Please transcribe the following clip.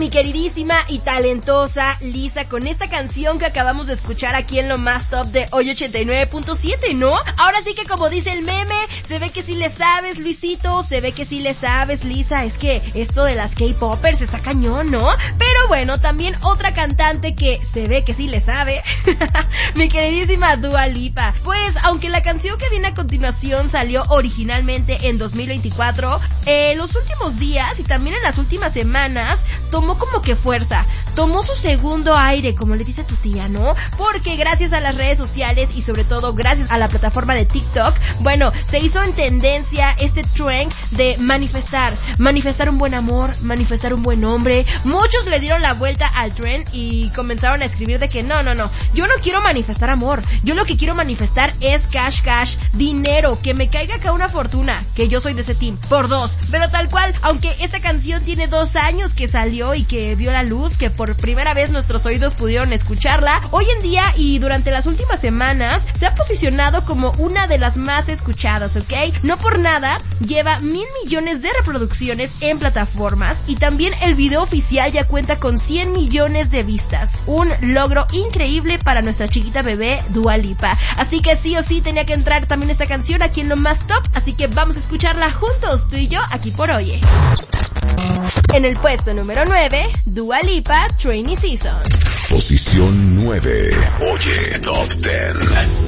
mi queridísima y talentosa Lisa con esta canción que acabamos de escuchar aquí en lo más top de hoy 89.7, ¿no? Ahora sí que como dice el meme, se ve que sí le sabes, Luisito, se ve que sí le sabes, Lisa, es que esto de las K-popers está cañón, ¿no? Pero bueno, también otra cantante que se ve que sí le sabe, mi queridísima Dua Lipa. Pues, aunque la canción que viene a continuación salió originalmente en 2024, los últimos días y también en las últimas semanas tomó como que fuerza, tomó su segundo aire, como le dice tu tía, ¿no? Porque gracias a las redes sociales y sobre todo gracias a la plataforma de TikTok, bueno, se hizo en tendencia este trend de manifestar un buen amor, manifestar un buen hombre. Muchos le dieron la vuelta al trend y comenzaron a escribir de que no, yo no quiero manifestar amor, yo lo que quiero manifestar es cash, dinero, que me caiga acá una fortuna, que yo soy de ese team, por 2, pero tal cual, aunque esta canción tiene 2 años que salió y que vio la luz, que por primera vez nuestros oídos pudieron escucharla, hoy en día y durante las últimas semanas se ha posicionado como una de las más escuchadas, ¿ok? No por nada, lleva 1,000 millones de reproducciones en plataformas y también el video oficial ya cuenta con 100 millones de vistas, un logro increíble para nuestra chiquita bebé Dua Lipa, así que sí o sí tenía que entrar también esta canción aquí en lo más top, así que vamos a escucharla juntos, tú y yo, aquí por Oye. En el puesto número 9, Dua Lipa, Trainee Season. Posición 9. Oye, Top 10.